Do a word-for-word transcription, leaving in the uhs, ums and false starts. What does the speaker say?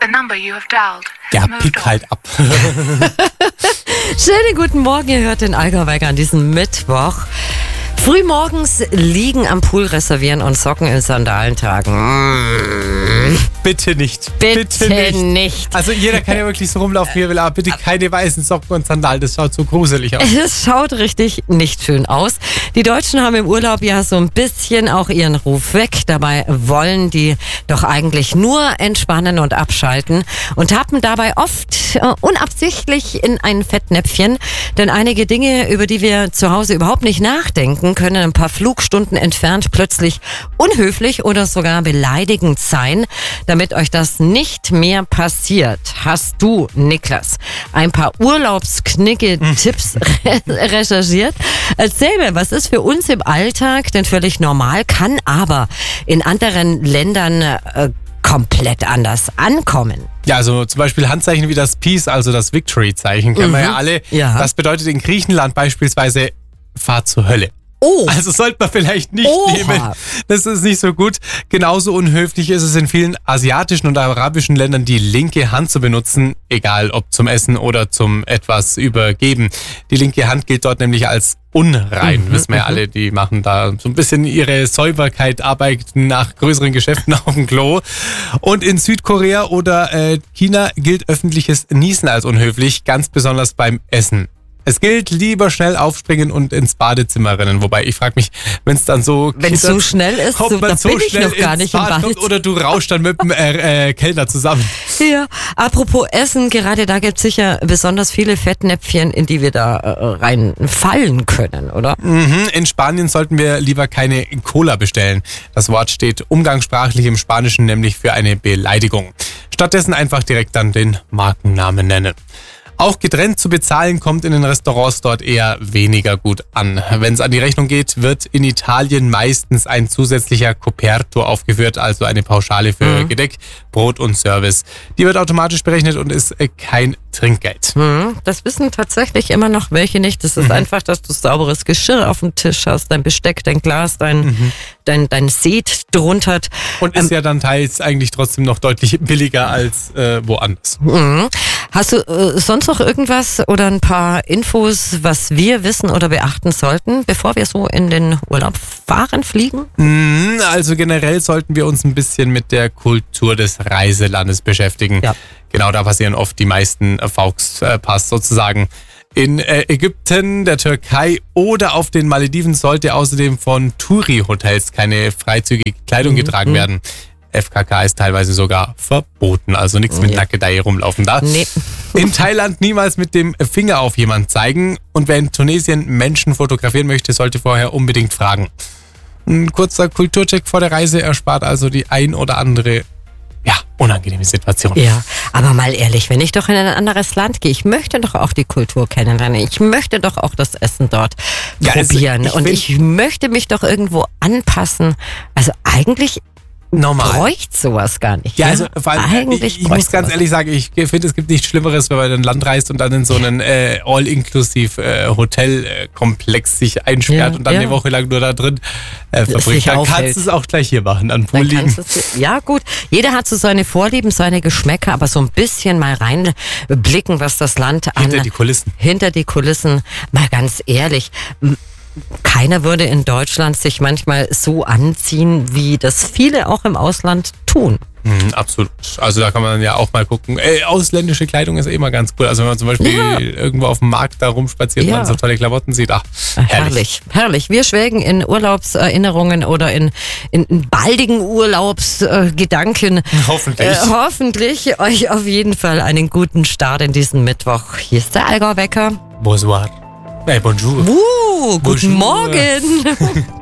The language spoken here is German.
The number you have dialed Ja, has moved pick on. halt ab. Schönen guten Morgen, ihr hört den Allgäu-Wecker an diesem Mittwoch. Frühmorgens liegen am Pool reservieren und Socken in Sandalen tragen. Mm. Bitte nicht. Bitte, nicht. nicht. Also jeder kann ja wirklich so rumlaufen, wie er will, aber bitte keine weißen Socken und Sandalen, das schaut so gruselig aus. Es schaut richtig nicht schön aus. Die Deutschen haben im Urlaub ja so ein bisschen auch ihren Ruf weg. Dabei wollen die doch eigentlich nur entspannen und abschalten und tappen dabei oft äh, unabsichtlich in ein Fettnäpfchen. Denn einige Dinge, über die wir zu Hause überhaupt nicht nachdenken, können ein paar Flugstunden entfernt plötzlich unhöflich oder sogar beleidigend sein. Damit euch das nicht mehr passiert, hast du, Niklas, ein paar Urlaubsknicke-Tipps re- recherchiert. Erzähl mir, was ist für uns im Alltag denn völlig normal, kann aber in anderen Ländern äh, komplett anders ankommen. Ja, also zum Beispiel Handzeichen wie das Peace, also das Victory-Zeichen, kennen wir ja alle. Ja. Das bedeutet in Griechenland beispielsweise Fahr zur Hölle. Oh, Also sollte man vielleicht nicht Oha. nehmen. Das ist nicht so gut. Genauso unhöflich ist es in vielen asiatischen und arabischen Ländern, die linke Hand zu benutzen, egal ob zum Essen oder zum etwas übergeben. Die linke Hand gilt dort nämlich als unrein, Mhm, wissen wir ja alle. Die machen da so ein bisschen ihre Säuberkeit, arbeiten nach größeren Geschäften auf dem Klo. Und in Südkorea oder äh, China gilt öffentliches Niesen als unhöflich, ganz besonders beim Essen. Es gilt, lieber schnell aufspringen und ins Badezimmer rennen. Wobei, ich frage mich, wenn es dann so... wenn es so schnell ist, ob so, man da so bin ich schnell noch gar ins nicht im Bad kommt Badezimmer. oder du rauschst dann mit dem äh, äh, Kellner zusammen. Ja, apropos Essen, gerade da gibt es sicher besonders viele Fettnäpfchen, in die wir da äh, reinfallen können, oder? Mhm, in Spanien sollten wir lieber keine Cola bestellen. Das Wort steht umgangssprachlich im Spanischen nämlich für eine Beleidigung. Stattdessen einfach direkt dann den Markennamen nennen. Auch getrennt zu bezahlen kommt in den Restaurants dort eher weniger gut an. Wenn es an die Rechnung geht, wird in Italien meistens ein zusätzlicher Coperto aufgeführt, also eine Pauschale für Mhm. Gedeck, Brot und Service. Die wird automatisch berechnet und ist äh, kein Trinkgeld. Hm, das wissen tatsächlich immer noch welche nicht. Das ist einfach, dass du sauberes Geschirr auf dem Tisch hast, dein Besteck, dein Glas, dein, dein, dein Set drunter. Und ist ja dann teils eigentlich trotzdem noch deutlich billiger als äh, woanders. Mhm. Hast du äh, sonst noch irgendwas oder ein paar Infos, was wir wissen oder beachten sollten, bevor wir so in den Urlaub fahren, fliegen? Mhm, Also generell sollten wir uns ein bisschen mit der Kultur des Reiselandes beschäftigen. Ja. Genau, da passieren oft die meisten Fauxpas sozusagen. In äh, Ägypten, der Türkei oder auf den Malediven sollte außerdem von Touri-Hotels keine freizügige Kleidung getragen werden. F K K ist teilweise sogar verboten, also nichts mit Ja. Nackedei rumlaufen da. Nee. In Thailand niemals mit dem Finger auf jemanden zeigen und wer in Tunesien Menschen fotografieren möchte, sollte vorher unbedingt fragen. Ein kurzer Kulturcheck vor der Reise erspart also die ein oder andere, ja, unangenehme Situation. Ja, aber mal ehrlich, wenn ich doch in ein anderes Land gehe, ich möchte doch auch die Kultur kennenlernen. Ich möchte doch auch das Essen dort Ja, also probieren. ich Und find- ich möchte mich doch irgendwo anpassen. Also eigentlich Normal. bräuchte sowas gar nicht. Ja, ne? also vor allem, eigentlich ich, ich muss bräuchte ganz sowas. ehrlich sagen, ich finde, es gibt nichts Schlimmeres, wenn man in ein Land reist und dann in so einen äh, all-inclusive äh, Hotelkomplex sich einsperrt Ja, und dann ja. eine Woche lang nur da drin äh, verbringt. sich Dann aufhält. kannst du es auch gleich hier machen, an Pool Dann liegen. kannst du's- ja gut, jeder hat so seine Vorlieben, seine Geschmäcker, aber so ein bisschen mal reinblicken, was das Land an... Hinter die Kulissen. Hinter die Kulissen, mal ganz ehrlich, m- keiner würde in Deutschland sich manchmal so anziehen, wie das viele auch im Ausland tun. Mhm, absolut. Also da kann man ja auch mal gucken. Ey, ausländische Kleidung ist eh immer ganz cool. Also wenn man zum Beispiel Ja. irgendwo auf dem Markt da rumspaziert und Ja. man so tolle Klamotten sieht, ach, herrlich. Herrlich, herrlich. Wir schwelgen in Urlaubserinnerungen oder in, in, in baldigen Urlaubsgedanken. Hoffentlich. Äh, hoffentlich euch auf jeden Fall einen guten Start in diesen Mittwoch. Hier ist der Allgäu-Wecker. Bonsoir. Hey, bonjour. Uh, guten Bonjour. Morgen.